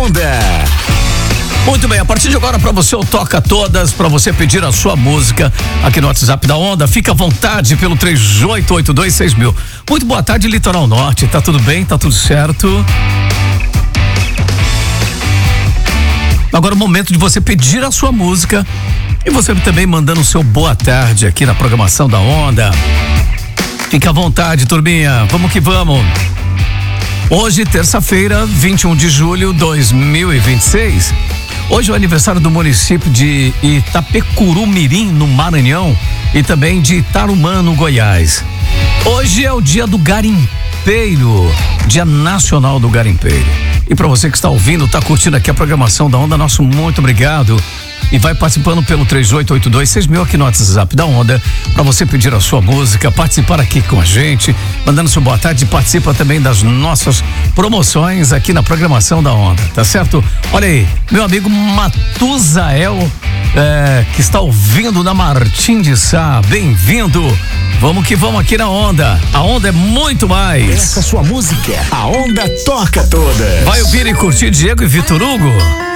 Onda. Muito bem, a partir de agora para você o Toca Todas, para você pedir a sua música aqui no WhatsApp da Onda, fica à vontade pelo 38826000. Muito boa tarde, Litoral Norte, tá tudo bem? Tá tudo certo? Agora é o momento de você pedir a sua música e você também mandando o seu boa tarde aqui na programação da Onda. Fica à vontade, turminha, vamos que vamos. Hoje, terça-feira, 21 de julho de 2026. Hoje é o aniversário do município de Itapecurumirim, no Maranhão, e também de Itarumã, no Goiás. Hoje é o dia do garimpeiro, Dia Nacional do Garimpeiro. E para você que está ouvindo, está curtindo aqui a programação da Onda, nosso muito obrigado. E vai participando pelo 38826000 aqui no WhatsApp da Onda, para você pedir a sua música, participar aqui com a gente, mandando seu boa tarde, participa também das nossas promoções aqui na programação da Onda, tá certo? Olha aí, meu amigo Matuzael, que está ouvindo na Martim de Sá, bem-vindo. Vamos que vamos aqui na Onda. A Onda é muito mais. Essa sua música, a Onda toca todas. Vai ouvir e curtir Diego e Vitor Hugo?